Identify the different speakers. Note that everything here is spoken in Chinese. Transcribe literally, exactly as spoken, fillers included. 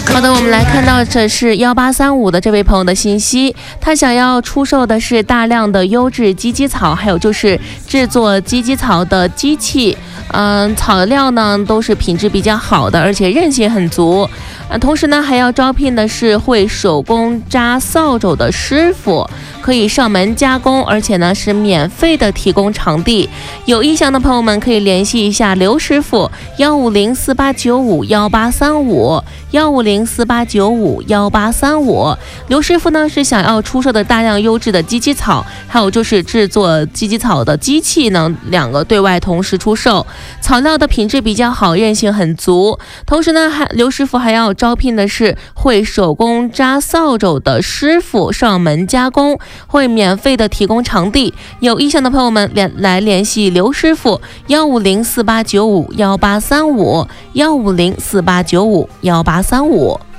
Speaker 1: 好的，我们来看到这是幺八三五的这位朋友的信息，他想要出售的是大量的优质鸡鸡草，还有就是制作鸡鸡草的机器，嗯，草料呢都是品质比较好的，而且韧性很足。啊，同时呢还要招聘的是会手工扎扫帚的师傅，可以上门加工，而且呢是免费的提供场地。有意向的朋友们可以联系一下刘师傅，幺五零四八九五幺八三五，幺五零四八九五幺八三五。刘师傅呢是想要出售的大量优质的鸡鸡草，还有就是制作鸡鸡草的机器呢，两个对外同时出售。草料的品质比较好，韧性很足。同时呢，还刘师傅还要招聘的是会手工扎扫帚的师傅上门加工，会免费的提供场地。有意向的朋友们联来联系刘师傅，幺五零四八九五幺八三五，幺五零四八九五幺八三五。